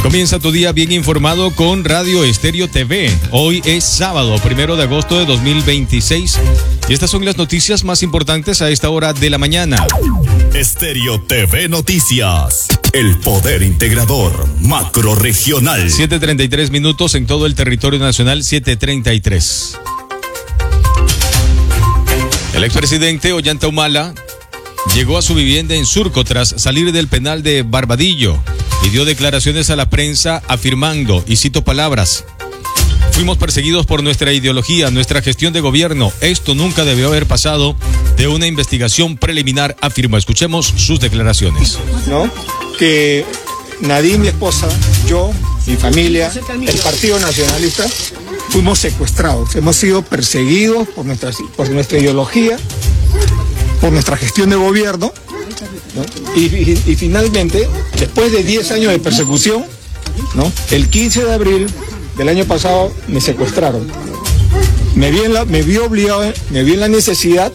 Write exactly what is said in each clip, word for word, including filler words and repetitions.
Comienza tu día bien informado con Radio Estéreo T V. Hoy es sábado, primero de agosto de dos mil veintiséis. Y estas son las noticias más importantes a esta hora de la mañana. Estéreo T V Noticias. El poder integrador macrorregional. siete treinta y tres minutos en todo el territorio nacional, siete treinta y tres. El expresidente Ollanta Humala llegó a su vivienda en Surco tras salir del penal de Barbadillo y dio declaraciones a la prensa afirmando, y cito palabras: fuimos perseguidos por nuestra ideología, nuestra gestión de gobierno. Esto nunca debió haber pasado de una investigación preliminar, afirmó. Escuchemos sus declaraciones. ¿No? Que Nadine, mi esposa, yo, mi familia, el Partido Nacionalista, fuimos secuestrados. Hemos sido perseguidos por nuestra, por nuestra ideología, por nuestra gestión de gobierno, ¿no? y, y, y finalmente, después de diez años de persecución, ¿no? El quince de abril del año pasado me secuestraron. Me vi en la, me vi obligado, me vi en la necesidad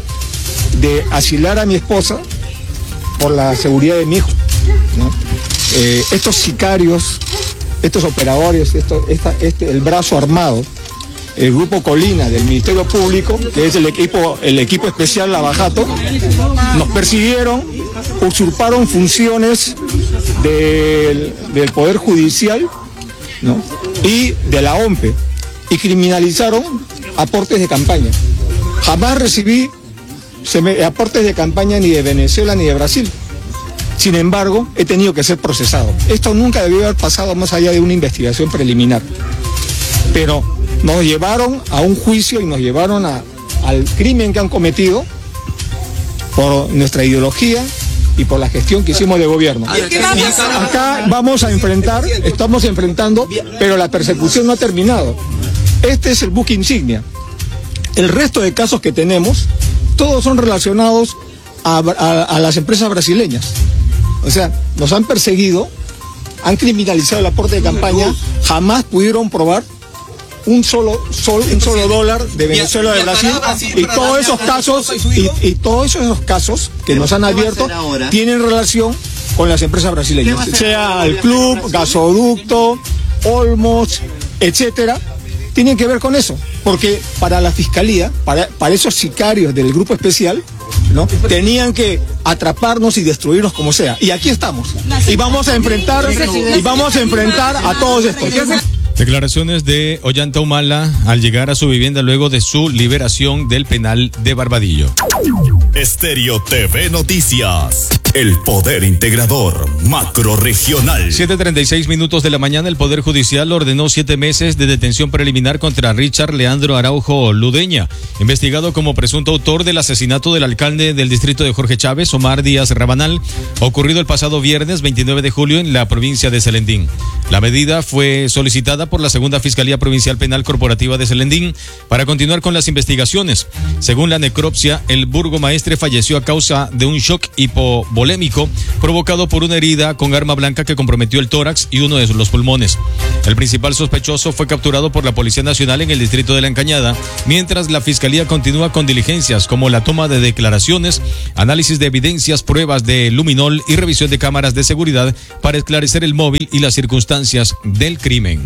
de asilar a mi esposa por la seguridad de mi hijo, ¿no? Eh, estos sicarios, estos operadores, esto, esta, este, el brazo armado, el grupo Colina del Ministerio Público, que es el equipo, el equipo especial Lavajato, nos persiguieron, usurparon funciones del, del Poder Judicial, ¿no? y de la O M P E, y criminalizaron aportes de campaña. Jamás recibí aportes de campaña ni de Venezuela ni de Brasil. Sin embargo, he tenido que ser procesado. Esto nunca debió haber pasado más allá de una investigación preliminar. Pero nos llevaron a un juicio y nos llevaron a, al crimen que han cometido por nuestra ideología y por la gestión que hicimos de gobierno. Acá vamos a enfrentar, estamos enfrentando, pero la persecución no ha terminado. Este es el buque insignia. El resto de casos que tenemos, todos son relacionados a, a, a las empresas brasileñas. O sea, nos han perseguido, han criminalizado el aporte de campaña, jamás pudieron probar un solo, sol, un solo dólar de Venezuela o de Brasil, y todos esos casos y, y todos esos casos que nos han abierto tienen relación con las empresas brasileñas, sea el club, gasoducto, Olmos, etcétera, tienen que ver con eso, porque para la fiscalía, para, para esos sicarios del grupo especial, ¿no? tenían que atraparnos y destruirnos como sea, y aquí estamos, y vamos a enfrentar y vamos a enfrentar a todos estos. Declaraciones de Ollanta Humala al llegar a su vivienda luego de su liberación del penal de Barbadillo. Estéreo T V Noticias. El poder integrador macrorregional. siete treinta y seis minutos de la mañana, el Poder Judicial ordenó siete meses de detención preliminar contra Richard Leandro Araujo Ludeña, investigado como presunto autor del asesinato del alcalde del distrito de Jorge Chávez, Omar Díaz Rabanal, ocurrido el pasado viernes veintinueve de julio en la provincia de Celendín. La medida fue solicitada por la Segunda Fiscalía Provincial Penal Corporativa de Celendín para continuar con las investigaciones. Según la necropsia, el burgomaestre falleció a causa de un shock hipovolémico provocado por una herida con arma blanca que comprometió el tórax y uno de los pulmones. El principal sospechoso fue capturado por la Policía Nacional en el distrito de La Encañada, mientras la Fiscalía continúa con diligencias como la toma de declaraciones, análisis de evidencias, pruebas de luminol y revisión de cámaras de seguridad para esclarecer el móvil y las circunstancias del crimen.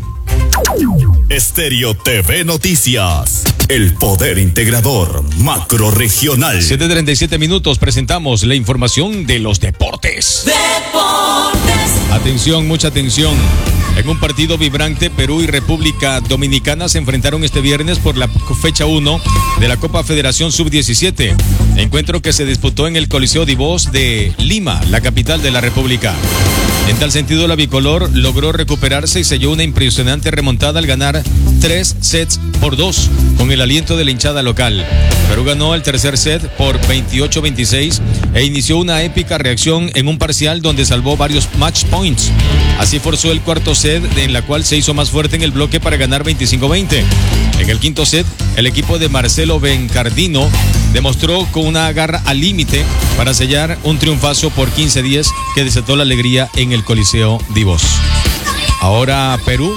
Estéreo T V Noticias. El poder integrador macrorregional. siete treinta y siete minutos, presentamos la información de los deportes. Deportes. Atención, mucha atención. En un partido vibrante, Perú y República Dominicana se enfrentaron este viernes por la fecha uno de la Copa Federación sub diecisiete. Encuentro que se disputó en el Coliseo Divos de Lima, la capital de la República. En tal sentido, la bicolor logró recuperarse y selló una impresionante remontada al ganar tres sets por dos con el aliento de la hinchada local. Perú ganó el tercer set por veintiocho a veintiséis e inició una épica reacción en un parcial donde salvó varios match points. Así forzó el cuarto set, en la cual se hizo más fuerte en el bloque para ganar veinticinco a veinte. En el quinto set, el equipo de Marcelo Bencardino demostró con una garra al límite para sellar un triunfazo por quince a diez que desató la alegría en el Coliseo Divos. Ahora Perú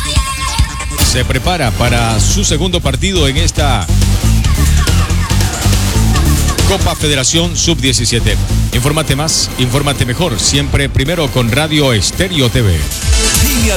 se prepara para su segundo partido en esta Copa Federación sub diecisiete. Infórmate más, infórmate mejor, siempre primero con Radio Estéreo T V. Línea